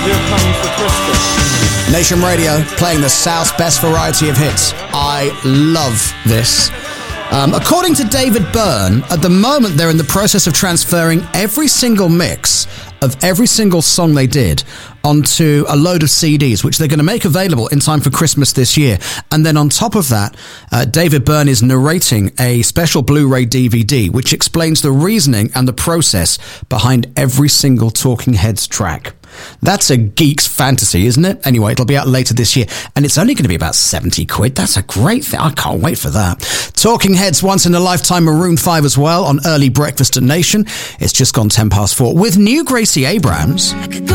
We're coming for Christmas. Nation Radio, playing the South's best variety of hits. I love this. According to David Byrne, at the moment they're in the process of transferring every single mix of every single song they did onto a load of CDs, which they're going to make available in time for Christmas this year. And then on top of that, David Byrne is narrating a special Blu-ray DVD, which explains the reasoning and the process behind every single Talking Heads track. That's a geek's fantasy, isn't it? Anyway, it'll be out later this year, and it's only going to be about 70 quid. That's a great thing. I can't wait for that. Talking Heads, Once in a Lifetime, Maroon 5 as well on Early Breakfast at Nation. It's just gone 4:10 with new Gracie Abrams.